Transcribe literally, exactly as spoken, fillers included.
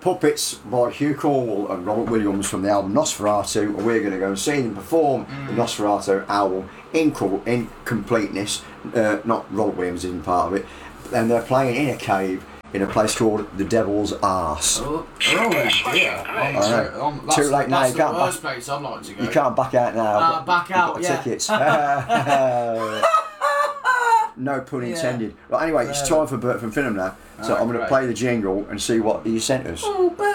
Puppets by Hugh Cornwall and Robert Williams from the album Nosferatu, and we're going to go and see them perform mm. the Nosferatu album in, co- in completeness. Uh, not Robert Williams isn't part of it, and they're playing in a cave in a place called the Devil's Arse. Oh, oh dear! I know. Um, Too late now. That's You the can't worst back, place I'd like to go. You can't back out now. Uh, back out, got yeah. Tickets. No pun intended. Yeah. Right, anyway, it's time for Bert from Finham now. So Right, I'm going to great. play the jingle and see what he sent us. Oh,